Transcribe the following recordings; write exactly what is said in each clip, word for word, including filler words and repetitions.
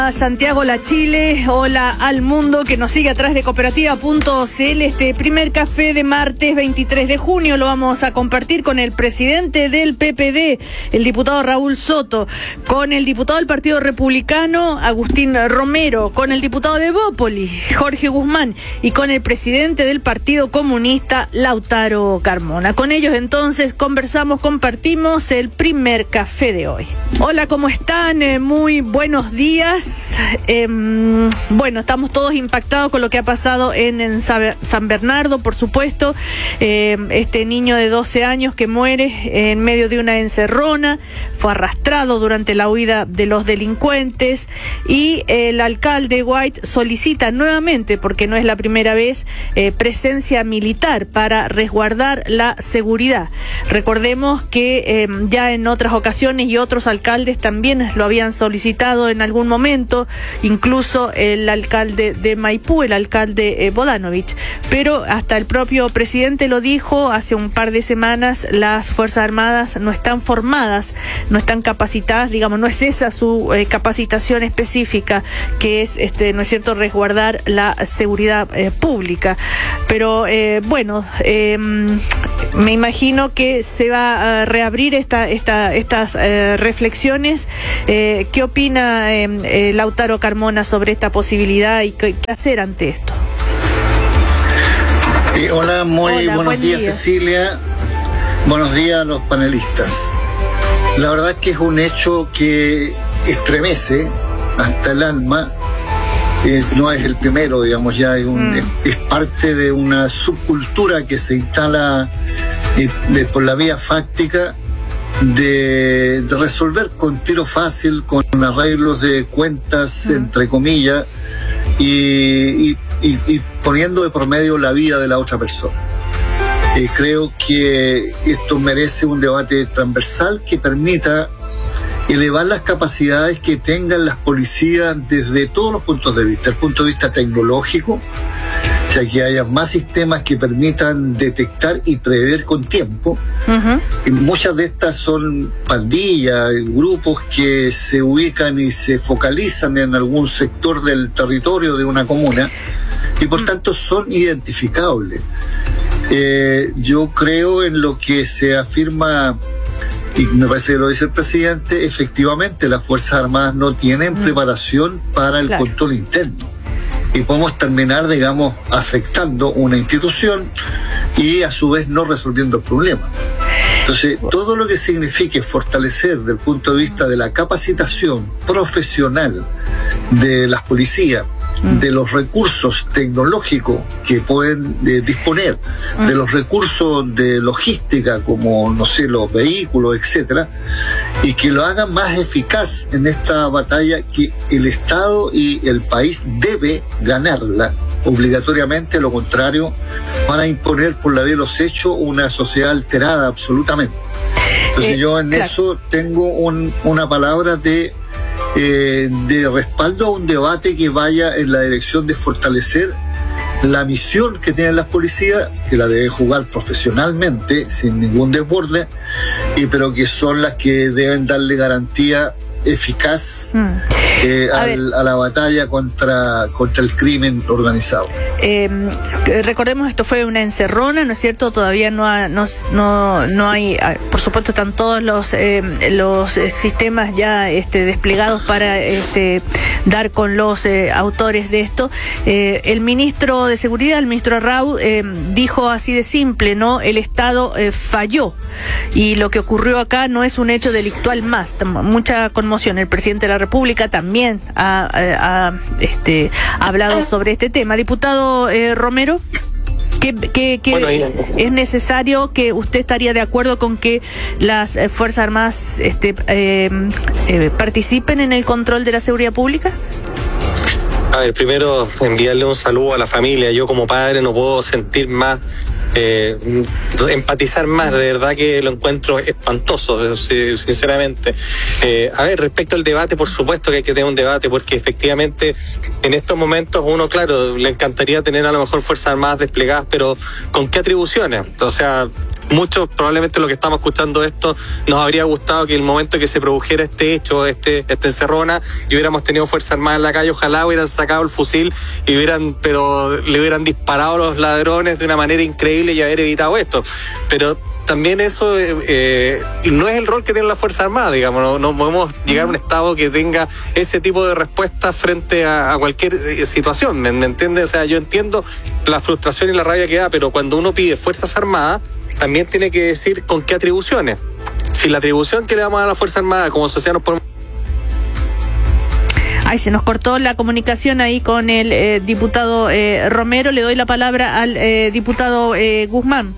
A Santiago, la Chile, hola al mundo que nos sigue a través de cooperativa punto c l. Este primer café de martes veintitrés de junio lo vamos a compartir con el presidente del P P D, el diputado Raúl Soto, con el diputado del Partido Republicano, Agustín Romero, con el diputado de Bópoli, Jorge Guzmán, y con el presidente del Partido Comunista, Lautaro Carmona. Con ellos entonces conversamos, compartimos el primer café de hoy. Hola, ¿cómo están? Eh, muy buenos días. Eh, bueno, estamos todos impactados con lo que ha pasado en, en San Bernardo, por supuesto. Eh, este niño de doce años que muere en medio de una encerrona, fue arrastrado durante la huida de los delincuentes, y el alcalde White solicita nuevamente, porque no es la primera vez, eh, presencia militar para resguardar la seguridad. Recordemos que eh, ya en otras ocasiones y otros alcaldes también lo habían solicitado en algún momento, incluso el alcalde de Maipú, el alcalde eh, Bodanovich, pero hasta el propio presidente lo dijo hace un par de semanas: las Fuerzas Armadas no están formadas, no están capacitadas, digamos, no es esa su eh, capacitación específica, que es, este, no es cierto, resguardar la seguridad eh, pública. Pero eh, bueno, eh, me imagino que se va a reabrir esta, esta, estas eh, reflexiones. Eh, ¿Qué opina eh, eh, Lautaro Carmona sobre esta posibilidad y qué, qué hacer ante esto? Eh, hola, muy hola, buenos buen días, día. Cecilia. Buenos días a los panelistas. La verdad es que es un hecho que estremece hasta el alma. Eh, no es el primero, digamos, ya hay un, mm. es, es parte de una subcultura que se instala eh, de, por la vía fáctica de, de resolver con tiro fácil, con arreglos de cuentas, mm. entre comillas, y, y, y, y poniendo de por medio la vida de la otra persona. Eh, creo que esto merece un debate transversal que permita elevar las capacidades que tengan las policías desde todos los puntos de vista. El punto de vista tecnológico, o sea, que haya más sistemas que permitan detectar y prever con tiempo. Uh-huh. Y muchas de estas son pandillas, grupos que se ubican y se focalizan en algún sector del territorio de una comuna y por uh-huh. tanto son identificables. Eh, yo creo en lo que se afirma, y me parece que lo dice el presidente: efectivamente las Fuerzas Armadas no tienen mm. preparación para el claro. control interno, y podemos terminar, digamos, afectando una institución y a su vez no resolviendo el problema. Entonces, todo lo que signifique fortalecer desde el punto de vista de la capacitación profesional de las policías, de los recursos tecnológicos que pueden eh, disponer, de los recursos de logística como, no sé, los vehículos, etcétera, y que lo hagan más eficaz en esta batalla que el Estado y el país debe ganarla obligatoriamente. Lo contrario, van a imponer por la vía de los hechos una sociedad alterada absolutamente. Entonces eh, yo en claro. eso tengo un, una palabra de Eh, de respaldo a un debate que vaya en la dirección de fortalecer la misión que tienen las policías, que la deben jugar profesionalmente, sin ningún desborde, y pero que son las que deben darle garantía eficaz mm. eh, a, al, a la batalla contra, contra el crimen organizado. Eh, recordemos, esto fue una encerrona, ¿no es cierto? Todavía no, ha, no, no, no hay, por supuesto están todos los, eh, los sistemas ya este, desplegados para este, dar con los eh, autores de esto. Eh, el ministro de Seguridad, el ministro Arrau, eh, dijo así de simple, ¿no? El Estado eh, falló, y lo que ocurrió acá no es un hecho delictual más. Mucha conmoción. El presidente de la República también ha, ha, este, ha hablado sobre este tema. Diputado eh, Romero, ¿qué, qué, qué bueno, es necesario, que usted estaría de acuerdo con que las eh, Fuerzas Armadas este, eh, eh, participen en el control de la seguridad pública? A ver, primero enviarle un saludo a la familia. Yo como padre no puedo sentir más, eh, empatizar más, de verdad que lo encuentro espantoso, sinceramente. Eh, a ver, respecto al debate, por supuesto que hay que tener un debate, porque efectivamente en estos momentos uno, claro, le encantaría tener a lo mejor Fuerzas Armadas desplegadas, pero ¿con qué atribuciones? O sea, muchos, probablemente lo que estamos escuchando esto, nos habría gustado que el momento que se produjera este hecho, este, este encerrona, y hubiéramos tenido Fuerza Armada en la calle, ojalá hubieran sacado el fusil y hubieran, pero le hubieran disparado a los ladrones de una manera increíble y haber evitado esto. Pero también eso eh, no es el rol que tiene la Fuerza Armada, digamos, no, no podemos llegar a un estado que tenga ese tipo de respuesta frente a, a cualquier situación, ¿me, me entiendes? O sea, yo entiendo la frustración y la rabia que da, pero cuando uno pide Fuerzas Armadas, también tiene que decir con qué atribuciones. Si la atribución que le damos a la Fuerza Armada como sociedad nos ponemos... Ay, se nos cortó la comunicación ahí con el eh, diputado eh, Romero. Le doy la palabra al eh, diputado eh, Guzmán.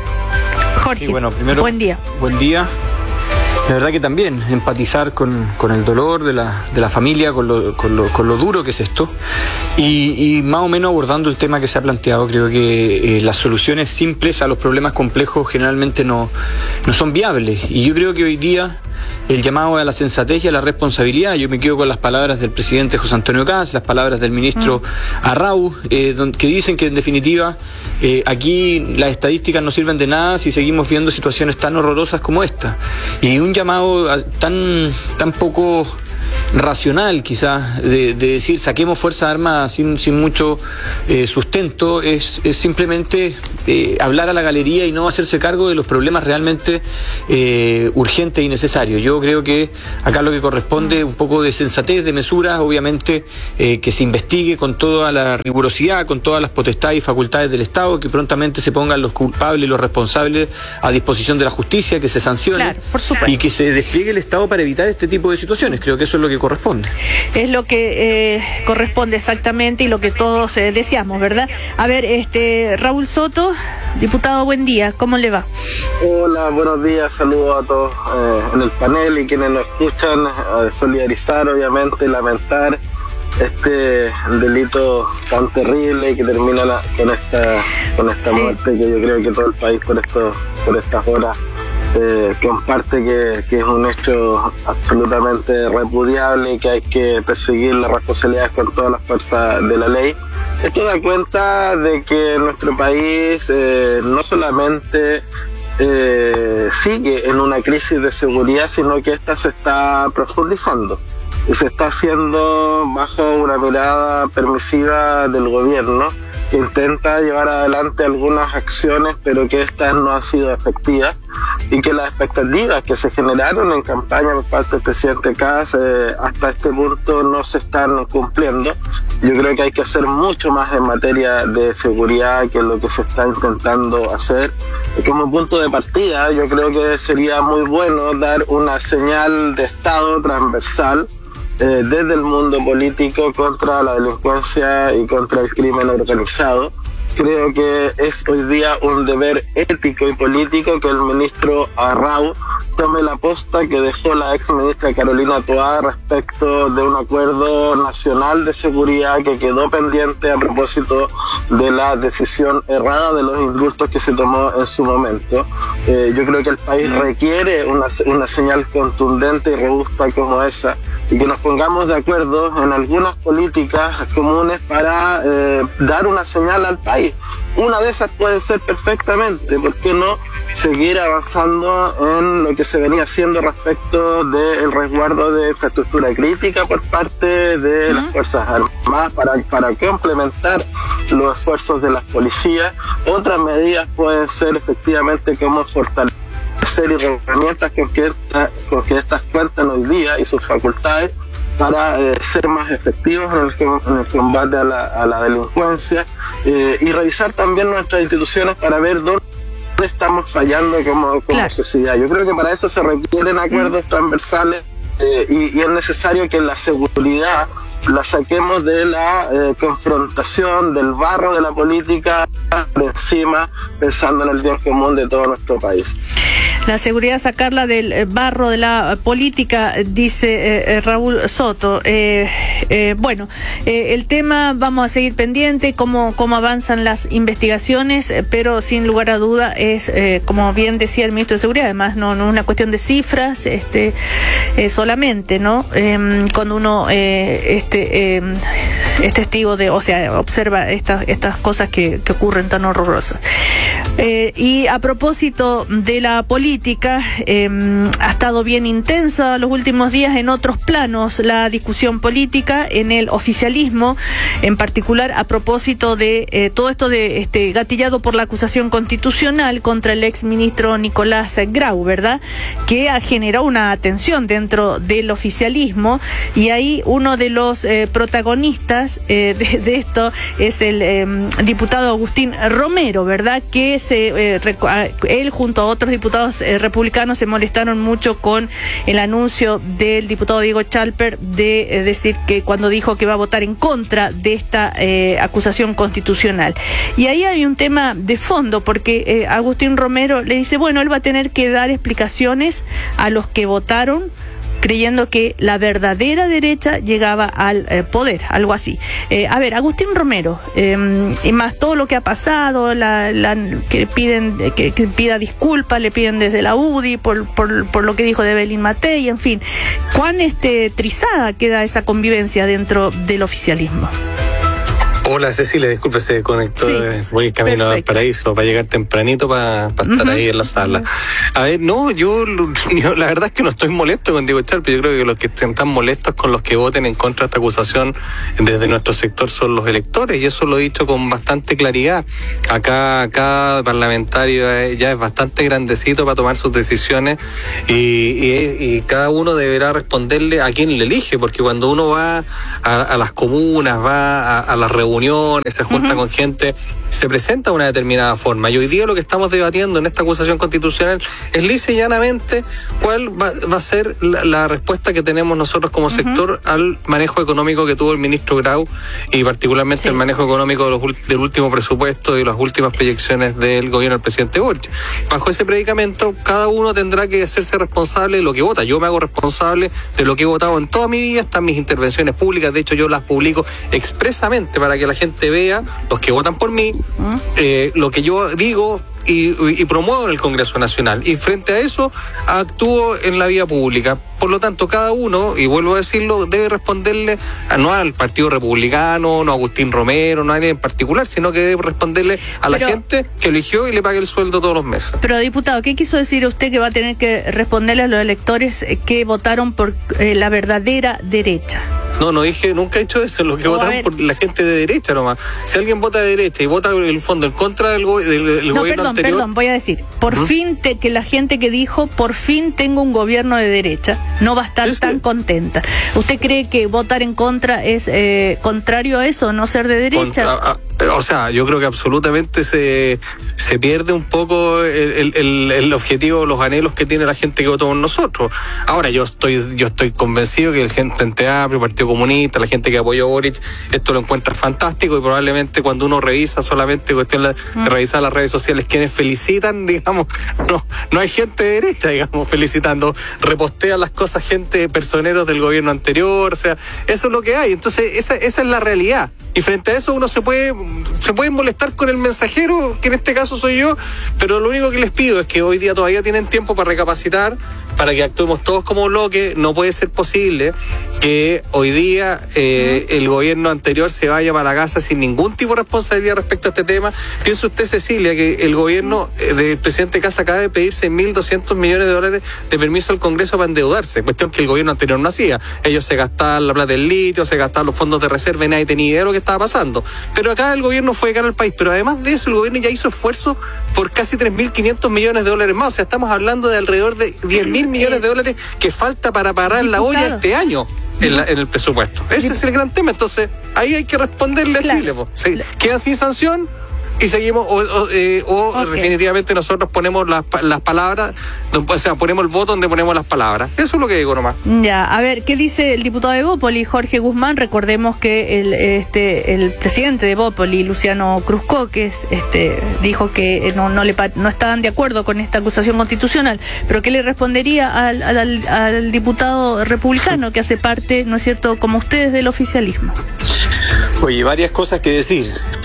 Jorge, sí, bueno, primero, buen día. Buen día. La verdad que también empatizar con, con el dolor de la, de la familia, con lo, con, lo, con lo duro que es esto, y, y más o menos abordando el tema que se ha planteado. Creo que eh, las soluciones simples a los problemas complejos generalmente no, no son viables, y yo creo que hoy día el llamado a la sensatez y a la responsabilidad, yo me quedo con las palabras del presidente José Antonio Kast, las palabras del ministro mm. Arrau, eh, que dicen que en definitiva eh, aquí las estadísticas no sirven de nada si seguimos viendo situaciones tan horrorosas como esta, y un llamado a, tan, tan poco racional quizás de, de decir saquemos Fuerzas Armadas sin, sin mucho eh, sustento es, es simplemente eh, hablar a la galería y no hacerse cargo de los problemas realmente eh, urgentes y necesarios. Yo creo que acá lo que corresponde un poco de sensatez, de mesura, obviamente eh, que se investigue con toda la rigurosidad, con todas las potestades y facultades del Estado, que prontamente se pongan los culpables y los responsables a disposición de la justicia, que se sancione, claro, por supuesto, y que se despliegue el Estado para evitar este tipo de situaciones. Creo que eso es lo que corresponde. Es lo que eh, corresponde exactamente y lo que todos eh, deseamos, ¿verdad? A ver, este Raúl Soto, diputado, buen día, ¿cómo le va? Hola, buenos días, saludos a todos eh, en el panel y quienes nos escuchan, eh, solidarizar, obviamente, lamentar este delito tan terrible que termina la, con esta con esta sí. muerte, que yo creo que todo el país por esto por estas horas Eh, comparte que, que es un hecho absolutamente repudiable y que hay que perseguir las responsabilidades con todas las fuerzas de la ley. Esto da cuenta de que nuestro país eh, no solamente eh, sigue en una crisis de seguridad, sino que esta se está profundizando y se está haciendo bajo una mirada permisiva del gobierno, que intenta llevar adelante algunas acciones, pero que estas no han sido efectivas, y que las expectativas que se generaron en campaña por parte del presidente Kast eh, hasta este punto no se están cumpliendo. Yo creo que hay que hacer mucho más en materia de seguridad, que es lo que se está intentando hacer. Y como punto de partida, yo creo que sería muy bueno dar una señal de Estado transversal Eh, desde el mundo político contra la delincuencia y contra el crimen organizado. Creo que es hoy día un deber ético y político que el ministro Arrau tome la posta que dejó la ex ministra Carolina Toá respecto de un acuerdo nacional de seguridad que quedó pendiente a propósito de la decisión errada de los indultos que se tomó en su momento. Eh, yo creo que el país requiere una, una señal contundente y robusta como esa, y que nos pongamos de acuerdo en algunas políticas comunes para eh, dar una señal al país. Una de esas puede ser perfectamente, ¿por qué no?, seguir avanzando en lo que se venía haciendo respecto del resguardo de infraestructura crítica por parte de las Fuerzas Armadas para, para complementar los esfuerzos de las policías. Otras medidas pueden ser efectivamente como fortalecer herramientas con que, esta, con que estas cuentan hoy día y sus facultades para eh, ser más efectivos en el, en el combate a la, a la delincuencia, eh, y revisar también nuestras instituciones para ver dónde estamos fallando como, como claro. sociedad. Yo creo que para eso se requieren acuerdos mm. transversales eh, y, y es necesario que la seguridad la saquemos de la eh, confrontación, del barro de la política, por encima, pensando en el bien común de todo nuestro país. La seguridad, sacarla del barro de la política, dice eh, Raúl Soto. Eh, eh, bueno, eh, el tema vamos a seguir pendiente, cómo, cómo avanzan las investigaciones, eh, pero sin lugar a duda es, eh, como bien decía el ministro de Seguridad, además no, no es una cuestión de cifras este, eh, solamente, ¿no? Eh, cuando uno eh, este, eh, es testigo de, o sea, observa estas, estas cosas que, que ocurren tan horrorosas. Eh, y a propósito de la política, eh, ha estado bien intensa los últimos días en otros planos la discusión política, en el oficialismo, en particular a propósito de eh, todo esto de este gatillado por la acusación constitucional contra el exministro Nicolás Grau, ¿verdad? Que ha generado una tensión dentro del oficialismo, y ahí uno de los eh, protagonistas eh, de, de esto es el eh, diputado Agustín Romero, ¿verdad? Que se, eh, él junto a otros diputados eh, republicanos se molestaron mucho con el anuncio del diputado Diego Chalper de eh, decir que cuando dijo que va a votar en contra de esta eh, acusación constitucional. Y ahí hay un tema de fondo, porque eh, Agustín Romero le dice, bueno, él va a tener que dar explicaciones a los que votaron creyendo que la verdadera derecha llegaba al eh, poder, algo así. Eh, a ver, Agustín Romero, eh, y más todo lo que ha pasado, la, la, que piden que, que pida disculpas, le piden desde la U D I por, por, por lo que dijo de Belín Matei, en fin, ¿cuán este, trizada queda esa convivencia dentro del oficialismo? Hola Cecilia, disculpe, se conectó, sí, voy camino al paraíso para llegar tempranito para pa estar uh-huh. ahí en la sala. A ver, no, yo, yo la verdad es que no estoy molesto con Diego Chalper, yo creo que los que estén tan molestos con los que voten en contra de esta acusación desde nuestro sector son los electores, y eso lo he dicho con bastante claridad. Acá cada parlamentario ya es bastante grandecito para tomar sus decisiones, y, y, y cada uno deberá responderle a quien le elige, porque cuando uno va a, a las comunas, va a, a las reuniones, se junta uh-huh. con gente, se presenta de una determinada forma, y hoy día lo que estamos debatiendo en esta acusación constitucional es lisa y llanamente cuál va, va a ser la, la respuesta que tenemos nosotros como uh-huh. sector al manejo económico que tuvo el ministro Grau, y particularmente sí. el manejo económico de los, del último presupuesto y las últimas proyecciones del gobierno del presidente Boric. Bajo ese predicamento, cada uno tendrá que hacerse responsable de lo que vota. Yo me hago responsable de lo que he votado en toda mi vida, están mis intervenciones públicas, de hecho yo las publico expresamente para que la gente vea, los que votan por mí, eh, lo que yo digo y, y, y promuevo en el Congreso Nacional, y frente a eso actúo en la vía pública. Por lo tanto, cada uno, y vuelvo a decirlo, debe responderle a, no al Partido Republicano, no a Agustín Romero, no a nadie en particular, sino que debe responderle a la pero, gente que eligió y le pague el sueldo todos los meses. Pero, diputado, ¿qué quiso decir usted que va a tener que responderle a los electores que votaron por eh, la verdadera derecha? No, no dije, nunca he dicho eso, lo que oh, votaron por la gente de derecha nomás. Si alguien vota de derecha y vota en el fondo en contra del, go del, del no, gobierno perdón, anterior... Perdón, voy a decir, por ¿Mm? fin, te, que la gente que dijo, por fin tengo un gobierno de derecha, no va a estar ¿Es tan que? contenta. ¿Usted cree que votar en contra es eh, contrario a eso, no ser de derecha? Contra, a, o sea, yo creo que absolutamente se, se pierde un poco el, el, el objetivo, los anhelos que tiene la gente que votó por nosotros. Ahora, yo estoy yo estoy convencido que el Frente Amplio, Partido Comunista, la gente que apoyó a Boric, esto lo encuentra fantástico, y probablemente cuando uno revisa solamente cuestión de mm. revisar las redes sociales, quienes felicitan, digamos, no, no hay gente de derecha, digamos, felicitando, repostean las cosas gente, personeros del gobierno anterior, o sea, eso es lo que hay. Entonces, esa, esa es la realidad. Y frente a eso uno se puede se puede molestar con el mensajero, que en este caso soy yo, pero lo único que les pido es que hoy día todavía tienen tiempo para recapacitar, para que actuemos todos como bloque. No puede ser posible que hoy día eh, el gobierno anterior se vaya para la casa sin ningún tipo de responsabilidad respecto a este tema. Piensa usted, Cecilia, que el gobierno eh, del presidente Kast acaba de pedir seis mil doscientos millones de dólares de permiso al Congreso para endeudarse, cuestión que el gobierno anterior no hacía. Ellos se gastaban la plata del litio, se gastaban los fondos de reserva, y nadie tenía idea de lo que estaba pasando. Pero acá el gobierno fue de cara al país, pero además de eso el gobierno ya hizo esfuerzo por casi tres mil quinientos millones de dólares más. O sea, estamos hablando de alrededor de diez mil millones de dólares que falta para parar la olla este año en, la, en el presupuesto. Ese es el gran tema. Entonces, ahí hay que responderle claro. a Chile. Po. Se quedan sin sanción y seguimos, o, o, eh, o okay. definitivamente nosotros ponemos las, las palabras, o sea, ponemos el voto donde ponemos las palabras. Eso es lo que digo nomás. Ya, a ver, ¿qué dice el diputado de Bópoli, Jorge Guzmán? Recordemos que el este el presidente de Bópoli, Luciano Cruzcoques, este, dijo que no, no, le, no estaban de acuerdo con esta acusación constitucional, pero ¿qué le respondería al, al, al diputado republicano que hace parte, ¿no es cierto?, como ustedes, del oficialismo? Oye, varias cosas que decir,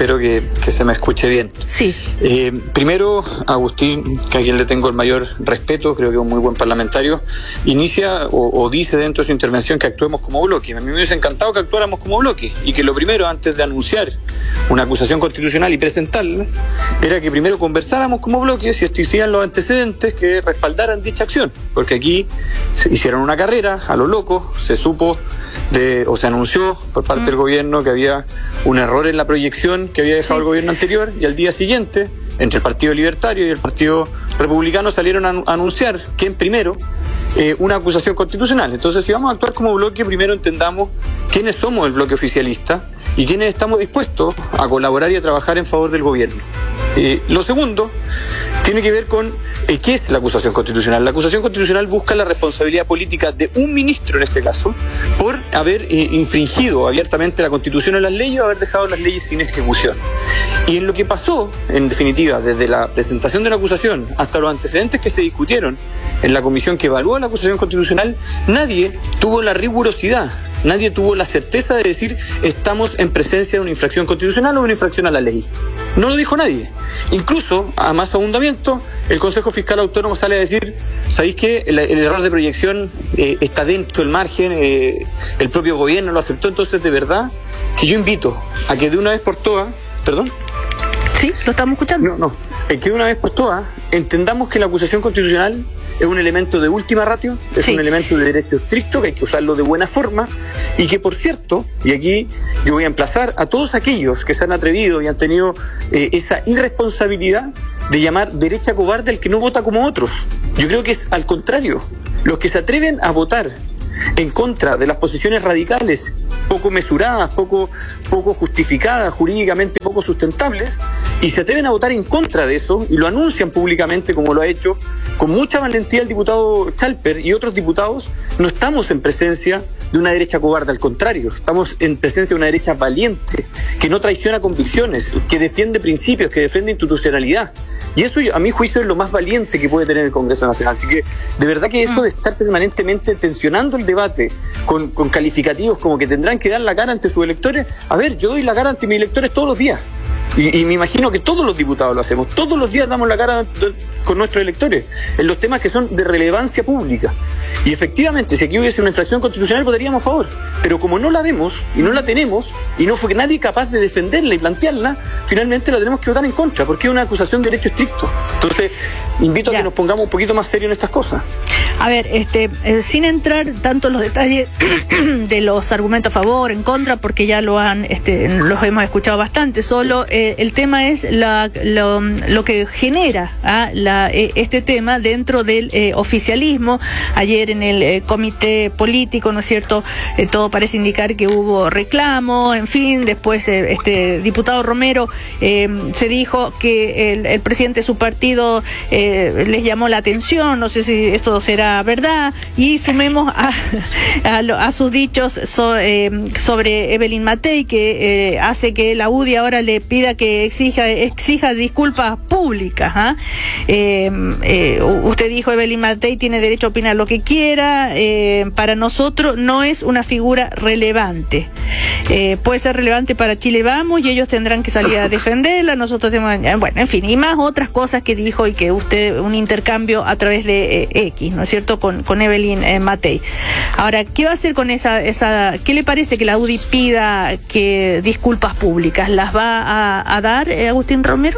espero que, que se me escuche bien. Sí. Eh, primero, Agustín, que a quien le tengo el mayor respeto, creo que es un muy buen parlamentario, inicia o, o dice dentro de su intervención que actuemos como bloque. A mí me hubiese encantado que actuáramos como bloque y que lo primero, antes de anunciar una acusación constitucional y presentarla, era que primero conversáramos como bloque si existían los antecedentes que respaldaran dicha acción, porque aquí se hicieron una carrera a lo loco, se supo de, o se anunció por parte mm. del gobierno que había un error en la proyección que había dejado sí. el gobierno anterior, y al día siguiente, entre el Partido Libertario y el Partido Republicano, salieron a anunciar que en primero eh, una acusación constitucional. Entonces, si vamos a actuar como bloque, primero entendamos quiénes somos el bloque oficialista y quiénes estamos dispuestos a colaborar y a trabajar en favor del gobierno. Eh, lo segundo tiene que ver con eh, qué es la acusación constitucional. La acusación constitucional busca la responsabilidad política de un ministro, en este caso, por haber eh, infringido abiertamente la Constitución o las leyes o haber dejado las leyes sin ejecución. Y en lo que pasó, en definitiva, desde la presentación de la acusación hasta los antecedentes que se discutieron en la comisión que evaluó la acusación constitucional, nadie tuvo la rigurosidad, nadie tuvo la certeza de decir estamos en presencia de una infracción constitucional o una infracción a la ley. No lo dijo nadie. Incluso, a más abundamiento, el Consejo Fiscal Autónomo sale a decir, ¿sabéis qué? El, el error de proyección eh, está dentro del margen, eh, el propio gobierno lo aceptó. Entonces, de verdad, que yo invito a que de una vez por todas, ¿perdón? Sí, lo estamos escuchando. No, no, es que de una vez por todas entendamos que la acusación constitucional es un elemento de última ratio, es sí. un elemento de derecho estricto, que hay que usarlo de buena forma, y que, por cierto, y aquí yo voy a emplazar a todos aquellos que se han atrevido y han tenido eh, esa irresponsabilidad de llamar derecha cobarde al que no vota como otros. Yo creo que es al contrario. Los que se atreven a votar en contra de las posiciones radicales, poco mesuradas, poco, poco justificadas, jurídicamente poco sustentables, y se atreven a votar en contra de eso y lo anuncian públicamente, como lo ha hecho con mucha valentía el diputado Chalper y otros diputados, no estamos en presencia de una derecha cobarde, al contrario, estamos en presencia de una derecha valiente, que no traiciona convicciones, que defiende principios, que defiende institucionalidad. Y eso, a mi juicio, es lo más valiente que puede tener el Congreso Nacional. Así que, de verdad que eso de estar permanentemente tensionando el debate con, con calificativos como que tendrán que dar la cara ante sus electores, a ver, yo doy la cara ante mis electores todos los días. Y, y me imagino que todos los diputados lo hacemos. Todos los días damos la cara con nuestros electores en los temas que son de relevancia pública. Y efectivamente, si aquí hubiese una infracción constitucional, votaríamos a favor. Pero como no la vemos y no la tenemos, y no fue nadie capaz de defenderla y plantearla, finalmente la tenemos que votar en contra, porque es una acusación de derecho estricto. Entonces, invito ya. a que nos pongamos un poquito más serios en estas cosas. A ver, este, eh, sin entrar tanto en los detalles de los argumentos a favor, en contra, porque ya lo han, este, los hemos escuchado bastante, solo eh, el tema es la, lo, lo que genera ¿ah? la, eh, este tema dentro del eh, oficialismo. Ayer en el eh, comité político, ¿no es cierto?, eh, todo parece indicar que hubo reclamo, en fin, después eh, este diputado Romero eh, se dijo que el, el presidente de su partido eh, les llamó la atención, no sé si esto será verdad, y sumemos a, a, a sus dichos so, eh, sobre Evelyn Matei, que eh, hace que la U D I ahora le pida que exija exija disculpas públicas. ¿eh? Eh, eh, usted dijo, Evelyn Matei tiene derecho a opinar lo que quiera, eh, para nosotros no es una figura relevante. Eh, puede ser relevante para Chile Vamos y ellos tendrán que salir a defenderla, nosotros tenemos, bueno, en fin, y más otras cosas que dijo y que usted, un intercambio a través de eh, X, ¿no es cierto?, con, con Evelyn eh, Matei. Ahora, ¿qué va a hacer con esa, esa, qué le parece que la U D I pida que disculpas públicas? ¿Las va a, a dar eh, Agustín Romero?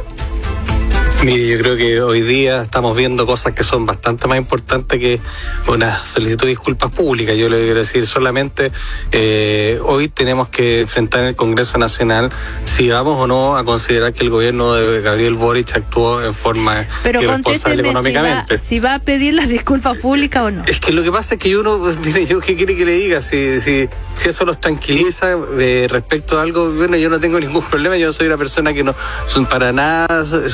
Mire, yo creo que hoy día estamos viendo cosas que son bastante más importantes que una solicitud de disculpas públicas. Yo le quiero decir solamente, eh, hoy tenemos que enfrentar en el Congreso Nacional si vamos o no a considerar que el gobierno de Gabriel Boric actuó en forma Pero irresponsable económicamente. Si va, si va a pedir las disculpas públicas o no. Es que lo que pasa es que uno, mire, yo qué quiere que le diga, si, si, si eso los tranquiliza eh, respecto a algo, bueno, yo no tengo ningún problema, yo soy una persona que no, para nada soy belicoso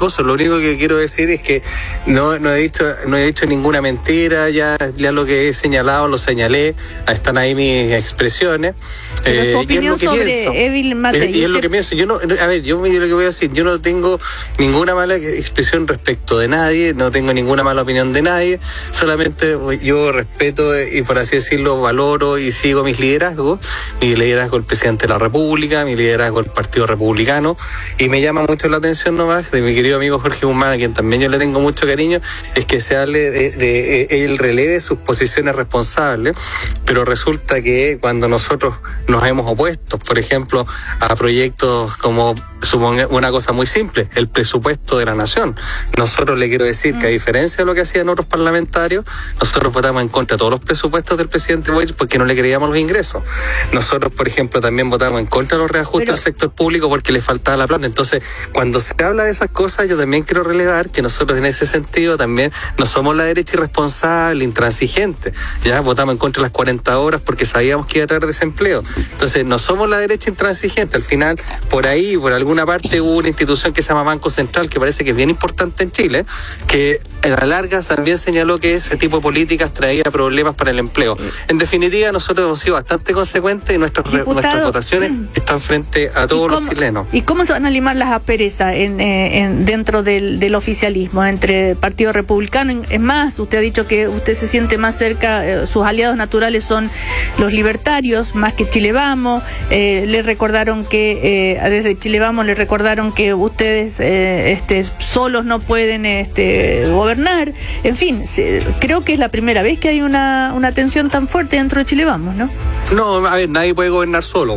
cosa. Lo único que quiero decir es que no, no he dicho, no he dicho ninguna mentira, ya, ya lo que he señalado lo señalé, están ahí mis expresiones. Pero eh, su opinión y es lo que sobre pienso. Evil Matei. Y es lo que pienso. Yo no, a ver, yo lo que voy a decir, yo no tengo ninguna mala expresión respecto de nadie, no tengo ninguna mala opinión de nadie, solamente yo respeto y por así decirlo valoro y sigo mis liderazgos, mi liderazgo el presidente de la República, mi liderazgo el Partido Republicano, y me llama mucho la atención nomás de mi querido amigo Jorge Guzmán, a quien también yo le tengo mucho cariño, es que se hable de, de, de él releve sus posiciones responsables, pero resulta que cuando nosotros nos hemos opuesto, por ejemplo, a proyectos como, supongo, una cosa muy simple, el presupuesto de la nación. Nosotros le quiero decir que a diferencia de lo que hacían otros parlamentarios, nosotros votamos en contra de todos los presupuestos del presidente Boric porque no le creíamos los ingresos. Nosotros, por ejemplo, también votamos en contra de los reajustes Pero... al sector público porque le faltaba la plata. Entonces, cuando se habla de esas cosas, yo también quiero relevar que nosotros en ese sentido también no somos la derecha irresponsable, intransigente. Ya votamos en contra de las cuarenta horas porque sabíamos que iba a traer desempleo. Entonces, no somos la derecha intransigente. Al final, por ahí, por alguna parte, hubo una institución que se llama Banco Central, que parece que es bien importante en Chile, que a la larga también señaló que ese tipo de políticas traía problemas para el empleo. En definitiva, nosotros hemos sido bastante consecuentes y nuestras, Diputado, nuestras votaciones están frente a todos cómo, los chilenos. ¿Y cómo se van a limar las asperezas en, eh, en, dentro del, del oficialismo entre el Partido Republicano? Es más, usted ha dicho que usted se siente más cerca, eh, sus aliados naturales son los libertarios, más que Chile Vamos. Eh, le recordaron que, eh, desde Chile Vamos, le recordaron que ustedes eh, este, solos no pueden este, gobernar. En fin, se, creo que es la primera vez que hay una, una tensión tan fuerte dentro de Chile Vamos, ¿no? No, a ver, nadie puede gobernar solo.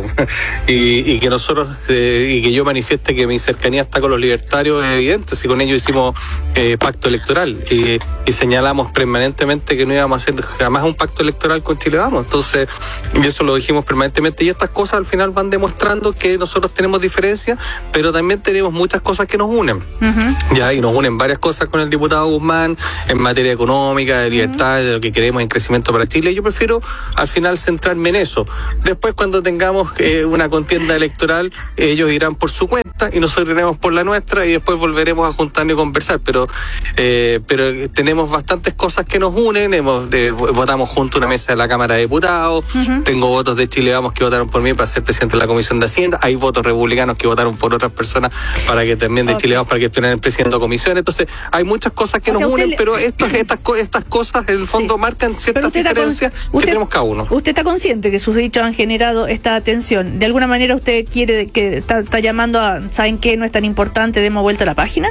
y, y que nosotros, eh, y que yo manifieste que mi cercanía está con los libertarios es evidente, si con ellos hicimos eh, pacto electoral y, y señalamos permanentemente que no íbamos a hacer jamás un pacto electoral con Chile Vamos. Entonces, y eso lo dijimos permanentemente, y estas cosas al final van demostrando que nosotros tenemos diferencias, pero también tenemos muchas cosas que nos unen. Uh-huh. Ya, y nos unen varias cosas con el diputado Guzmán en materia económica, de libertad, uh-huh. de lo que queremos en crecimiento para Chile. Yo prefiero al final centrarme en eso. Después, cuando tengamos eh, una contienda electoral, ellos irán por su cuenta y nosotros iremos por la nuestra y después volveremos a juntarnos y conversar. Pero eh, pero tenemos bastantes cosas que nos unen. Hemos de, votamos junto una mesa de la Cámara de Diputados. Uh-huh. Tengo votos de Chile Vamos que votaron por mí para ser presidente de la Comisión de Hacienda. Hay votos republicanos que votaron por otras personas para que también de okay. Chile Vamos para que estuvieran presidiendo comisión. Entonces, hay muchas cosas que o nos sea, unen, le... pero estas, estas, estas cosas en el fondo sí. marcan ciertas diferencias con... usted, que tenemos cada uno. Usted está consciente que sus dichos han generado esta tensión. ¿De alguna manera usted quiere que está, está llamando a, ¿saben qué? No es tan importante, demos vuelta a la página?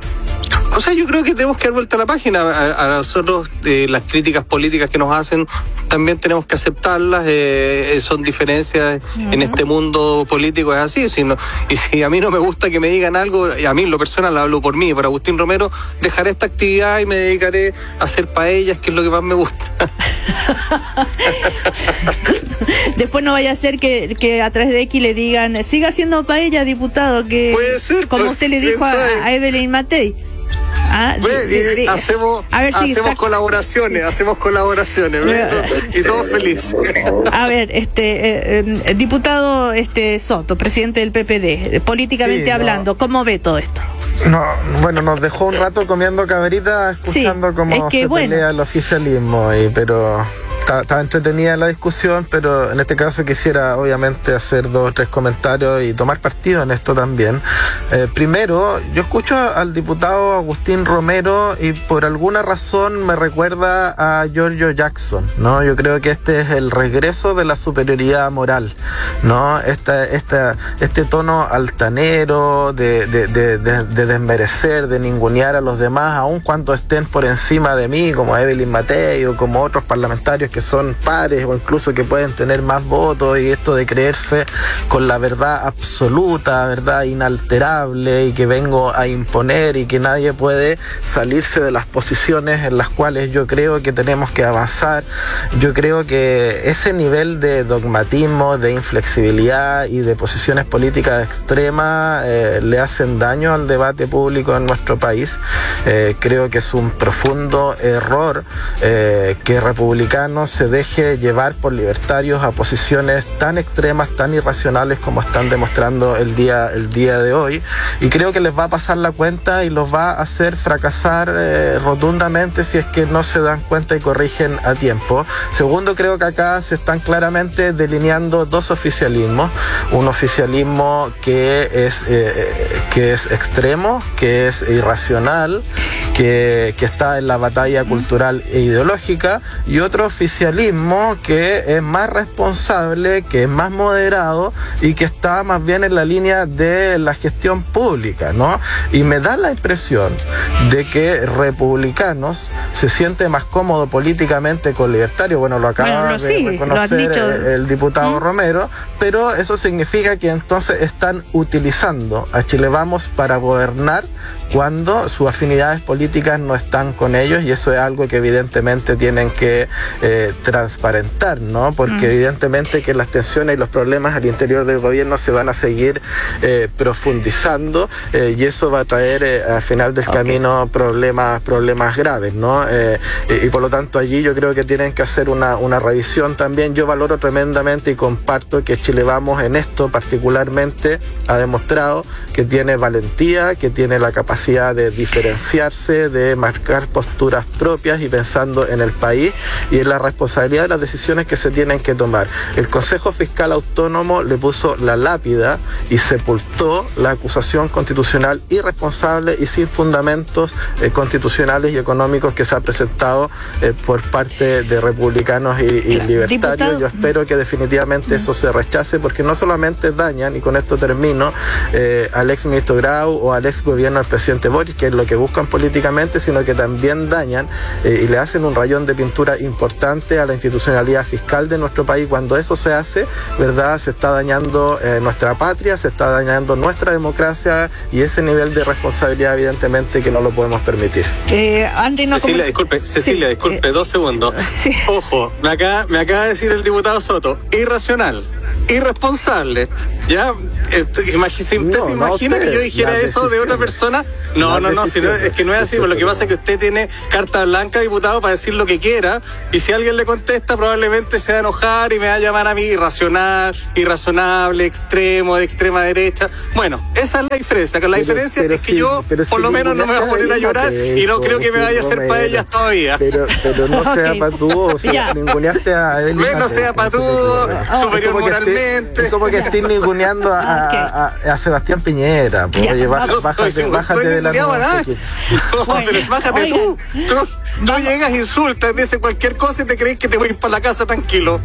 O sea, yo creo que tenemos que dar vuelta a la página. A, a nosotros eh, las críticas políticas que nos hacen también tenemos que aceptarlas. Eh, son diferencias uh-huh. en este mundo político, es así. Si no, y si a mí no me gusta que me digan algo, a mí en lo personal hablo por mí, por Agustín Romero, dejaré esta actividad y me dedicaré a hacer paellas, que es lo que más me gusta. Después no vaya a ser que, que a través de X le digan, siga haciendo paella, diputado, que puede ser, como pues, usted le dijo a, a Evelyn Matei. Ah, de, de, de, hacemos a ver, sí, hacemos sac... colaboraciones, hacemos colaboraciones, y todos felices. A ver, este eh, eh, diputado este Soto, presidente del P P D, políticamente sí, hablando, no. ¿cómo ve todo esto? No, bueno, nos dejó un rato comiendo cabrita, escuchando sí, cómo es que, se bueno. pelea el oficialismo, y, pero está entretenida la discusión, pero en este caso quisiera obviamente hacer dos o tres comentarios y tomar partido en esto también. Eh, primero, yo escucho al diputado Agustín Romero y por alguna razón me recuerda a Giorgio Jackson, ¿no? Yo creo que este es el regreso de la superioridad moral, ¿no? Esta, esta, este tono altanero de, de, de, de, de desmerecer, de ningunear a los demás, aun cuando estén por encima de mí, como Evelyn Matei o como otros parlamentarios que son pares o incluso que pueden tener más votos, y esto de creerse con la verdad absoluta, verdad inalterable, y que vengo a imponer y que nadie puede salirse de las posiciones en las cuales yo creo que tenemos que avanzar. Yo creo que ese nivel de dogmatismo, de inflexibilidad y de posiciones políticas extremas eh, le hacen daño al debate público en nuestro país. Eh, creo que es un profundo error eh, que republicanos no se deje llevar por libertarios a posiciones tan extremas, tan irracionales como están demostrando el día, el día de hoy, y creo que les va a pasar la cuenta y los va a hacer fracasar eh, rotundamente si es que no se dan cuenta y corrigen a tiempo. Segundo, creo que acá se están claramente delineando dos oficialismos, un oficialismo que es, eh, que es extremo, que es irracional, que, que está en la batalla cultural e ideológica, y otro oficialismo que es más responsable, que es más moderado y que está más bien en la línea de la gestión pública, ¿no? Y me da la impresión de que Republicanos se siente más cómodo políticamente con Libertario. Bueno, lo acaba bueno, lo de sí, reconocer dicho... el diputado ¿Mm? Romero, pero eso significa que entonces están utilizando a Chile Vamos para gobernar cuando sus afinidades políticas no están con ellos, y eso es algo que evidentemente tienen que eh, transparentar, ¿no? Porque mm. evidentemente que las tensiones y los problemas al interior del gobierno se van a seguir eh, profundizando eh, y eso va a traer eh, al final del okay. camino problemas problemas graves, ¿no? Eh, y, y por lo tanto allí yo creo que tienen que hacer una, una revisión también. Yo valoro tremendamente y comparto que Chile Vamos en esto particularmente ha demostrado que tiene valentía, que tiene la capacidad de diferenciarse, de marcar posturas propias y pensando en el país y en la responsabilidad de las decisiones que se tienen que tomar. El Consejo Fiscal Autónomo le puso la lápida y sepultó la acusación constitucional irresponsable y sin fundamentos eh, constitucionales y económicos que se ha presentado eh, por parte de republicanos y, y libertarios. Diputado. Yo espero que definitivamente eso se rechace, porque no solamente dañan, y con esto termino, eh, al ex ministro Grau o al ex gobierno del presidente Boric, que es lo que buscan políticamente, sino que también dañan eh, y le hacen un rayón de pintura importante a la institucionalidad fiscal de nuestro país. Cuando eso se hace, ¿verdad?, se está dañando eh, nuestra patria, se está dañando nuestra democracia, y ese nivel de responsabilidad evidentemente que no lo podemos permitir. Eh, Andy, no Cecilia, como... disculpe, Cecilia, sí, disculpe, eh, dos segundos. Sí. Ojo, me acaba, me acaba de decir el diputado Soto, irracional, irresponsable. Ya, eh, imagi- ¿usted no, se imagina no, que yo dijera eso de otra persona? No, no, no, si no, es que no es así. Lo que pasa es que usted tiene carta blanca, diputado, para decir lo que quiera, y si alguien le contesta probablemente se va a enojar y me va a llamar a mí irracional, irrazonable, extremo, de extrema derecha. Bueno, esa es la diferencia, que la pero, diferencia pero es que sí, yo por sí, lo menos no me voy a poner a llorar y no creo que me vaya a hacer para ellas todavía. Pero, pero no okay. sea patúo, o sea, ninguneaste a Evelyn. No sea patúo, superior moralmente. Es como que estés ninguneando a, okay. a, a, a Sebastián Piñera. Pues, oye, baja, no bájate, soy, bájate de la nada. No, bueno, pero bájate tú. Tú, tú llegas, insultas, dices cualquier cosa y te crees que te voy a ir para la casa tranquilo.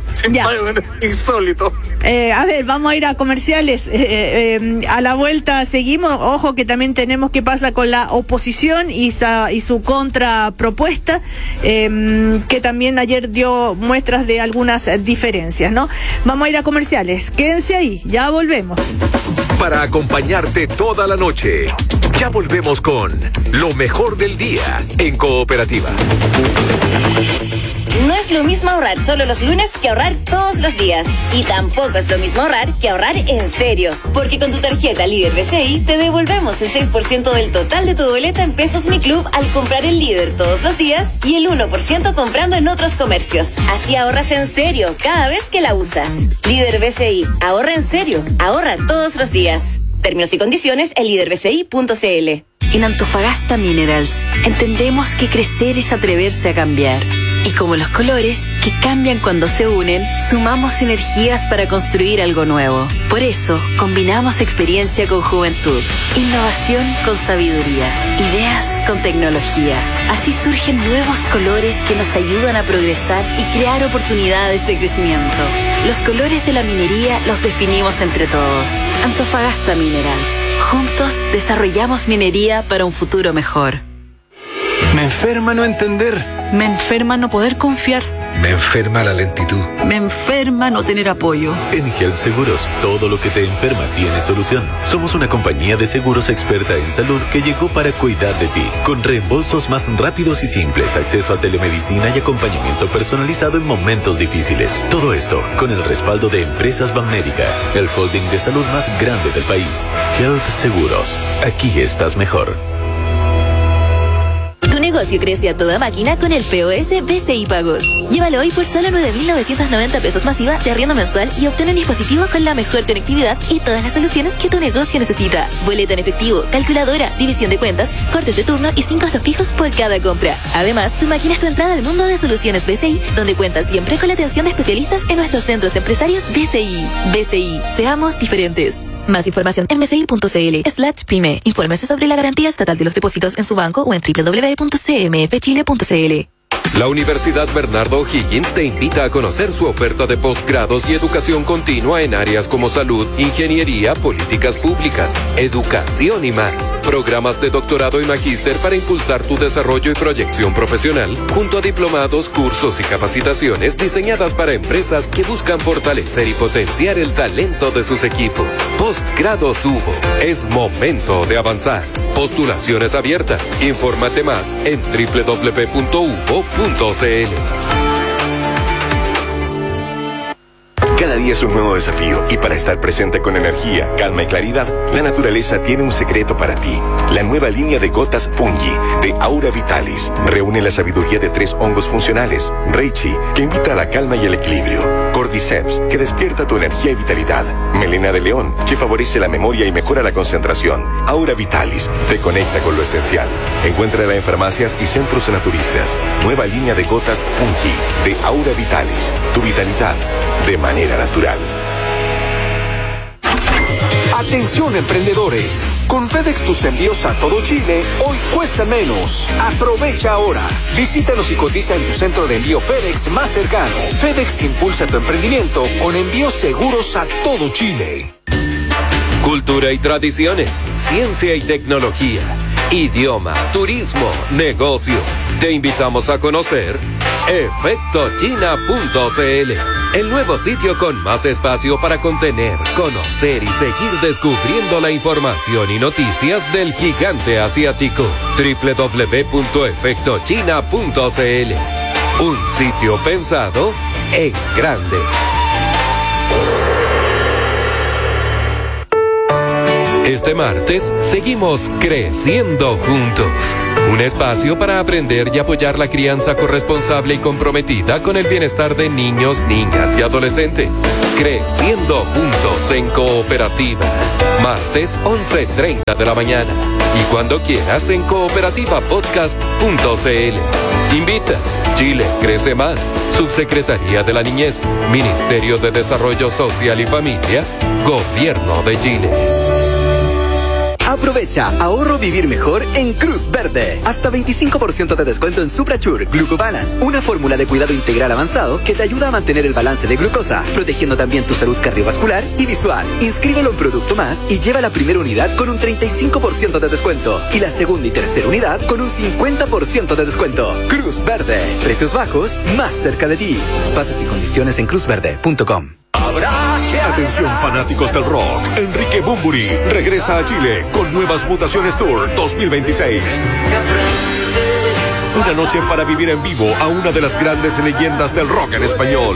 Insólito. Eh, a ver, vamos a ir a comerciales. Eh, eh, a la vuelta seguimos. Ojo que también tenemos qué pasa con la oposición y, sa, y su contrapropuesta, eh, que también ayer dio muestras de algunas diferencias, ¿no? Vamos a ir a comerciales. Quédense ahí, ya volvemos. Para acompañarte toda la noche. Ya volvemos con lo mejor del día en Cooperativa. No es lo mismo ahorrar solo los lunes que ahorrar todos los días. Y tampoco es lo mismo ahorrar que ahorrar en serio. Porque con tu tarjeta Líder B C I te devolvemos el seis por ciento del total de tu boleta en Pesos Mi Club al comprar el Líder todos los días y el uno por ciento comprando en otros comercios. Así ahorras en serio cada vez que la usas. Líder B C I, ahorra en serio, ahorra todos los días. Términos y condiciones en líder b c i punto c l. En Antofagasta Minerals entendemos que crecer es atreverse a cambiar. Y como los colores, que cambian cuando se unen, sumamos energías para construir algo nuevo. Por eso, combinamos experiencia con juventud, innovación con sabiduría, ideas con tecnología. Así surgen nuevos colores que nos ayudan a progresar y crear oportunidades de crecimiento. Los colores de la minería los definimos entre todos. Antofagasta Minerals. Juntos desarrollamos minería para un futuro mejor. Me enferma no entender. Me enferma no poder confiar. Me enferma la lentitud. Me enferma no tener apoyo. En Health Seguros, todo lo que te enferma tiene solución. Somos una compañía de seguros experta en salud que llegó para cuidar de ti. Con reembolsos más rápidos y simples, acceso a telemedicina y acompañamiento personalizado en momentos difíciles. Todo esto con el respaldo de Empresas Banmédica, el holding de salud más grande del país. Health Seguros. Aquí estás mejor. negocio crece a toda máquina con el P O S B C I Pagos. Llévalo hoy por solo nueve mil novecientos noventa pesos masiva de arriendo mensual y obtén un dispositivo con la mejor conectividad y todas las soluciones que tu negocio necesita. Boleto en efectivo, calculadora, división de cuentas, cortes de turno y cinco costos fijos por cada compra. Además, tu máquina es tu entrada al mundo de soluciones B C I, donde cuentas siempre con la atención de especialistas en nuestros centros empresarios B C I. B C I, seamos diferentes. Más información en bci.cl slash pyme. Infórmese sobre la garantía estatal de los depósitos en su banco o en doble u doble u doble u punto c m f chile punto c l. La Universidad Bernardo O'Higgins te invita a conocer su oferta de posgrados y educación continua en áreas como salud, ingeniería, políticas públicas, educación y más. Programas de doctorado y magíster para impulsar tu desarrollo y proyección profesional, junto a diplomados, cursos y capacitaciones diseñadas para empresas que buscan fortalecer y potenciar el talento de sus equipos. Postgrados Hugo. Es momento de avanzar. Postulaciones abiertas. Infórmate más en doble u doble u doble u punto hugo punto c l. Cada día es un nuevo desafío y para estar presente con energía, calma y claridad, la naturaleza tiene un secreto para ti. La nueva línea de gotas Fungi de Aura Vitalis reúne la sabiduría de tres hongos funcionales. Reishi, que invita a la calma y el equilibrio. Cordyceps, que despierta tu energía y vitalidad. Melena de león, que favorece la memoria y mejora la concentración. Aura Vitalis, te conecta con lo esencial. Encuéntrala en farmacias y centros naturistas. Nueva línea de gotas Fungi de Aura Vitalis. Tu vitalidad de manera natural. Atención emprendedores, con FedEx tus envíos a todo Chile hoy cuestan menos. Aprovecha ahora. Visítanos y cotiza en tu centro de envío FedEx más cercano. FedEx impulsa tu emprendimiento con envíos seguros a todo Chile. Cultura y tradiciones, ciencia y tecnología, idioma, turismo, negocios. Te invitamos a conocer efecto china punto c l, el nuevo sitio con más espacio para contener, conocer y seguir descubriendo la información y noticias del gigante asiático. doble u doble u doble u punto efecto china punto c l. Un sitio pensado en grande. Este martes seguimos creciendo juntos. Un espacio para aprender y apoyar la crianza corresponsable y comprometida con el bienestar de niños, niñas y adolescentes. Creciendo juntos en Cooperativa. Martes once treinta de la mañana. Y cuando quieras en cooperativa podcast punto c l. Invita. Chile crece más. Subsecretaría de la Niñez. Ministerio de Desarrollo Social y Familia. Gobierno de Chile. Aprovecha ahorro vivir mejor en Cruz Verde. Hasta veinticinco por ciento de descuento en Suprachur Glucobalance, una fórmula de cuidado integral avanzado que te ayuda a mantener el balance de glucosa, protegiendo también tu salud cardiovascular y visual. Inscríbelo en Producto Más y lleva la primera unidad con un treinta y cinco por ciento de descuento y la segunda y tercera unidad con un cincuenta por ciento de descuento. Cruz Verde, precios bajos más cerca de ti. Bases y condiciones en cruz verde punto com. Atención fanáticos del rock, Enrique Bunbury regresa a Chile con Nuevas Mutaciones Tour dos mil veintiséis. Una noche para vivir en vivo a una de las grandes leyendas del rock en español.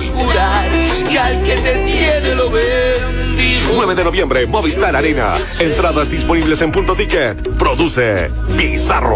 nueve de noviembre, Movistar Arena. Entradas disponibles en Punto Ticket. Produce Bizarro.